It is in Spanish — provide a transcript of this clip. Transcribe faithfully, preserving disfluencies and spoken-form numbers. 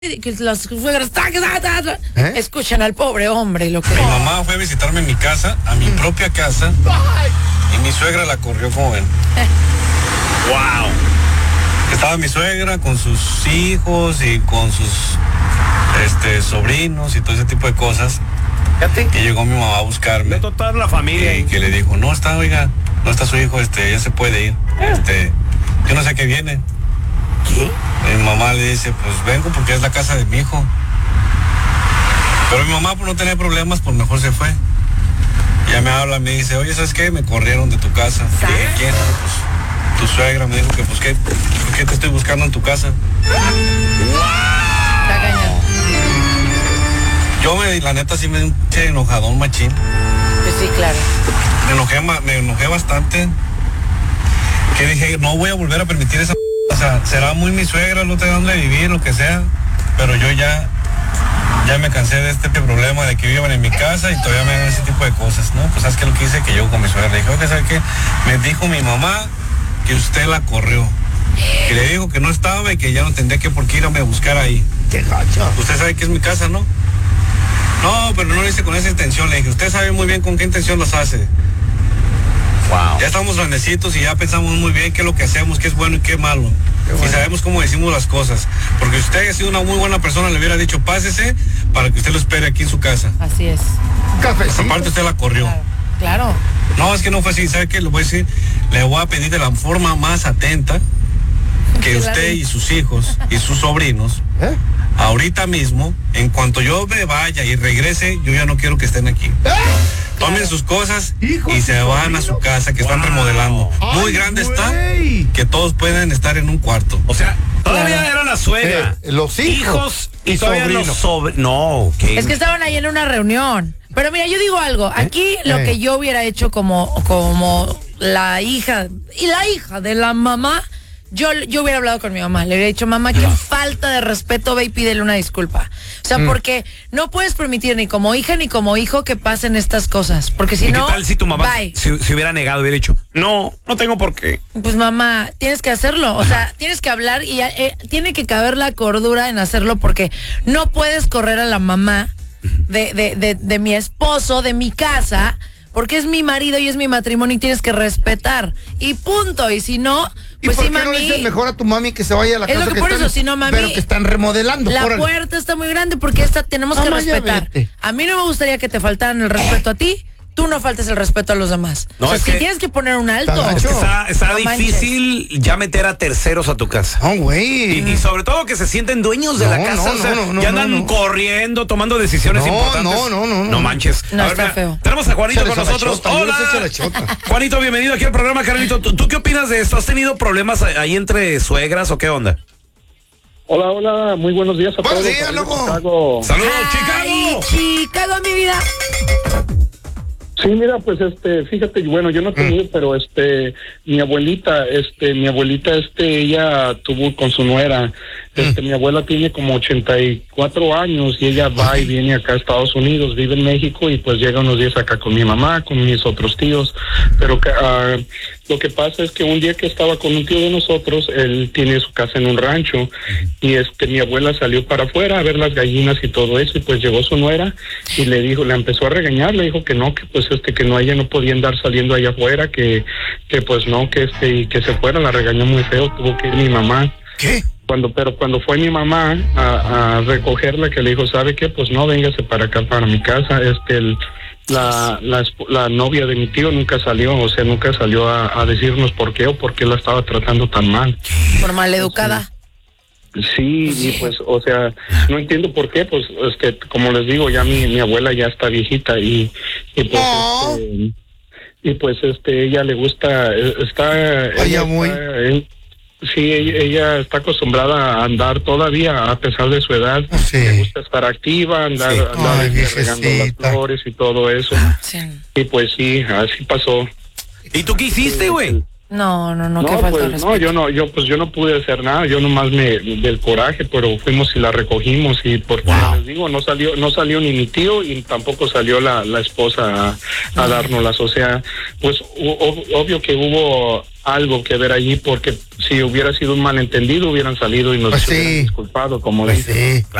que las suegras ¿Eh? escuchan al pobre hombre lo que... Mi mamá fue a visitarme en mi casa, a mi propia casa, y mi suegra la corrió, como ven. Eh. Wow. Estaba mi suegra con sus hijos y con sus este sobrinos y todo ese tipo de cosas. Fíjate. Y llegó mi mamá a buscarme. De toda la familia. Y que le dijo, no está, oiga, no está su hijo, este, ya se puede ir. Este, yo no sé qué viene. ¿Qué? Mi mamá le dice, pues vengo porque es la casa de mi hijo. Pero mi mamá, por no tener problemas, pues mejor se fue. Ya me habla, me dice, oye, ¿sabes qué? Me corrieron de tu casa. ¿Qué? ¿Quién? Pues tu suegra me dijo que, pues, ¿qué? ¿Por qué te estoy buscando en tu casa? Yo, me, la neta, sí me di un enojadón machín. Pues sí, claro. Me enojé, me enojé bastante. Que dije, no voy a volver a permitir esa... O sea, será muy mi suegra, no tengo dónde vivir, lo que sea, pero yo ya, ya me cansé de este problema de que vivan en mi casa y todavía me hagan ese tipo de cosas, ¿no? Pues sabes que lo que hice que yo con mi suegra le dije, oye, ¿sabes qué? Me dijo mi mamá que usted la corrió, que le dijo que no estaba y que ya no tendría que por qué irme a buscar ahí. ¡Qué gacho! Usted sabe que es mi casa, ¿no? No, pero no lo hice con esa intención, le dije, usted sabe muy bien con qué intención los hace. Wow. Ya estamos grandecitos y ya pensamos muy bien qué es lo que hacemos, qué es bueno y qué es malo. Qué bueno. Y sabemos cómo decimos las cosas. Porque si usted ha sido una muy buena persona, le hubiera dicho, pásese para que usted lo espere aquí en su casa. Así es. Esa parte usted la corrió. Claro. Claro. No, es que no fue así. ¿Sabe qué? Le voy a decir, le voy a pedir de la forma más atenta que usted y sus hijos y sus sobrinos, ¿eh? Ahorita mismo, en cuanto yo me vaya y regrese, yo ya no quiero que estén aquí. ¿Eh? Tomen sus cosas Hijos y se van a su casa que wow. Están remodelando. Muy Ay, grande wey. Está que todos pueden estar en un cuarto. O sea, todavía claro. Era la suegra, eh, los hijos, hijos y, y todavía sobrinos. Los sobre... No, okay. Es que estaban ahí en una reunión. Pero mira, yo digo algo. Aquí ¿Eh? lo eh. que yo hubiera hecho como, como la hija y la hija de la mamá. Yo, yo hubiera hablado con mi mamá, le hubiera dicho, mamá, qué no. falta de respeto, ve y pídele una disculpa. O sea, mm. porque no puedes permitir ni como hija ni como hijo que pasen estas cosas. Porque si ¿Y no, qué tal si tu mamá bye. se, se hubiera negado, hubiera dicho, no, no tengo por qué? Pues mamá, tienes que hacerlo, o sea, tienes que hablar y eh, tiene que caber la cordura en hacerlo porque no puedes correr a la mamá de, de, de, de mi esposo, de mi casa, porque es mi marido y es mi matrimonio y tienes que respetar. Y punto, y si no... Pues ¿Y por sí, qué mami, no le dices mejor a tu mami que se vaya a la es casa lo que, que por están, eso, si no, mami, pero que están remodelando? La órale. puerta está muy grande porque esta tenemos Mamá, que respetar. A mí no me gustaría que te faltaran el respeto a ti. Tú no faltes el respeto a los demás. No, o sea, es si que tienes que poner un alto. Es que está, está no difícil manches. Ya meter a terceros a tu casa. Oh, güey. Y, y sobre todo que se sienten dueños de no, la casa. No, o sea, no, no, ya andan no, no. corriendo, tomando decisiones no, importantes. No, no, no, no. No manches. No, a ver, está mira, feo. Tenemos a Juanito con nosotros. Chota, Hola. Juanito, bienvenido aquí al programa, Carlito. ¿Tú, ¿Tú qué opinas de esto? ¿Has tenido problemas ahí entre suegras o qué onda? Hola, hola, muy buenos días a buenos todos. Días, loco. Chicago. Saludos, Chicago. Chicago, mi vida. Sí, mira, pues este, fíjate, bueno, yo no he tenido, mm. pero este, mi abuelita, este, mi abuelita, este, ella tuvo con su nuera, este, mm. mi abuela tiene como ochenta y cuatro años y ella va y viene acá a Estados Unidos, vive en México y pues llega unos días acá con mi mamá, con mis otros tíos, pero que, uh, lo que pasa es que un día que estaba con un tío de nosotros, él tiene su casa en un rancho y este, mi abuela salió para afuera a ver las gallinas y todo eso y pues llegó su nuera y le dijo, le empezó a regañar, le dijo que no, que pues este, que no, ella no podía andar saliendo allá afuera, que, que pues no, que este, y que se fuera, la regañó muy feo, tuvo que ir mi mamá. ¿Qué? Cuando, pero cuando fue mi mamá a, a recogerla, que le dijo, ¿sabe qué? Pues no, véngase para acá, para mi casa, este, el, la, la, la novia de mi tío nunca salió, o sea, nunca salió a, a decirnos por qué o por qué la estaba tratando tan mal. Por maleducada. Sí, y pues, o sea, no entiendo por qué, pues, es que, como les digo, ya mi, mi abuela ya está viejita y, y pues, oh. este, y pues, este, ella le gusta, está, ella muy... está, eh, sí, ella, ella está acostumbrada a andar todavía, a pesar de su edad, sí. Le gusta estar activa, andar, sí. andar Ay, regando las flores y todo eso, sí. Y pues sí, así pasó. ¿Y tú qué hiciste, güey? No, no, no, No, qué falta de pues respeto. no, yo no, yo pues yo no pude hacer nada, yo nomás me del coraje, pero fuimos y la recogimos y porque Wow. les digo, no salió, no salió ni mi tío y tampoco salió la, la esposa a, a dárnoslas, o sea, pues o- ob- obvio que hubo algo que ver allí porque si hubiera sido un malentendido hubieran salido y nos Pues sí. hubieran disculpado, como Pues dicen. sí.